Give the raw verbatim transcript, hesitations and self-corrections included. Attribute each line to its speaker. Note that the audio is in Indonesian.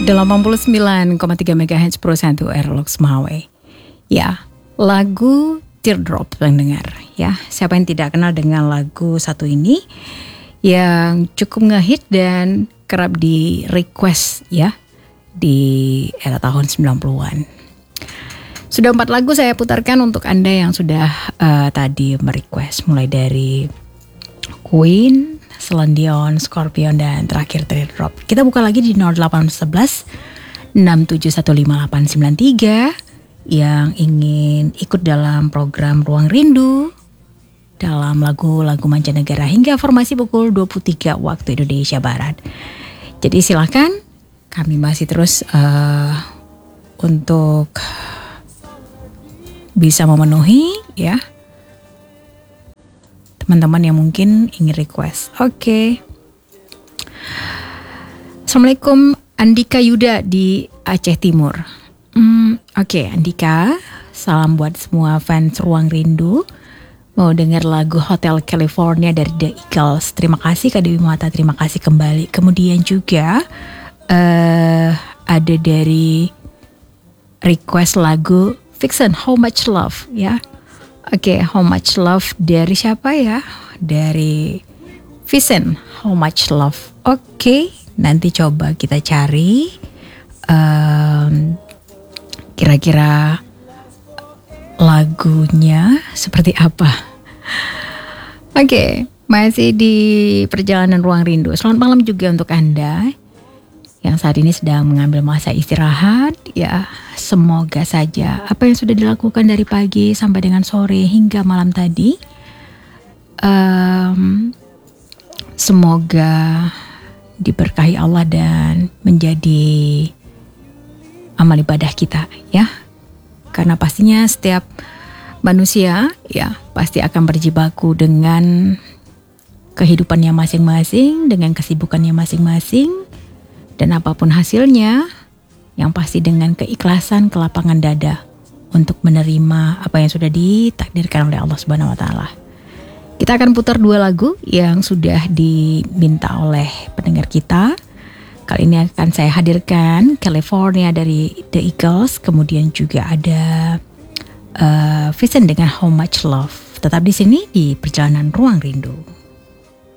Speaker 1: delapan puluh sembilan koma tiga megahertz Pro satu Airlux Mawai. Ya, lagu Teardrop pendengar ya. Siapa yang tidak kenal dengan lagu satu ini yang cukup ngehit dan kerap di request ya di era tahun sembilan puluhan. Sudah empat lagu saya putarkan untuk Anda yang sudah uh, tadi merequest, mulai dari Queen, Celine Dion, Scorpion, dan terakhir Teardrop. Kita buka lagi di nol delapan satu satu enam tujuh satu lima delapan sembilan tiga yang ingin ikut dalam program Ruang Rindu dalam lagu-lagu mancanegara hingga formasi pukul dua puluh tiga waktu Indonesia Barat. Jadi silakan, kami masih terus uh, untuk bisa memenuhi ya teman-teman yang mungkin ingin request. Oke. Okay. Assalamualaikum Andika Yuda di Aceh Timur. Hmm, Oke okay, Andika, salam buat semua fans Ruang Rindu. Mau dengar lagu Hotel California dari The Eagles. Terima kasih Kak Dewi Mata, terima kasih kembali. Kemudian juga uh, ada dari request lagu Vixen, How Much Love ya. Oke, okay, How Much Love dari siapa ya? Dari Vixen, How Much Love. Oke, okay, nanti coba kita cari um, kira-kira lagunya seperti apa. Oke, okay, masih di perjalanan Ruang Rindu. Selamat malam juga untuk Anda yang saat ini sedang mengambil masa istirahat. Ya, semoga saja apa yang sudah dilakukan dari pagi sampai dengan sore hingga malam tadi, um, semoga diberkahi Allah dan menjadi amal ibadah kita ya. Karena pastinya setiap manusia ya pasti akan berjibaku dengan kehidupannya masing-masing, dengan kesibukannya masing-masing. Dan apapun hasilnya, yang pasti dengan keikhlasan, kelapangan dada untuk menerima apa yang sudah ditakdirkan oleh Allah Subhanahu wa taala. Kita akan putar dua lagu yang sudah diminta oleh pendengar kita. Kali ini akan saya hadirkan California dari The Eagles, kemudian juga ada uh, Vixen dengan How Much Love. Tetap di sini di Perjalanan Ruang Rindu.